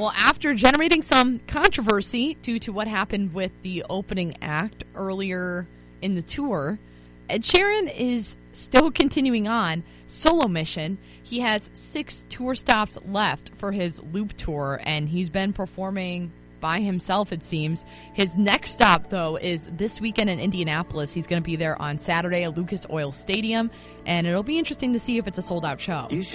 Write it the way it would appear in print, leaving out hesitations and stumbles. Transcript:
Well, after generating some controversy due to what happened with the opening act earlier in the tour, Ed Sheeran is still continuing on solo mission. He has 6 tour stops left for his Loop tour, and he's been performing by himself, it seems. His next stop, though, is this weekend in Indianapolis. He's going to be there on Saturday at Lucas Oil Stadium, and it'll be interesting to see if it's a sold-out show.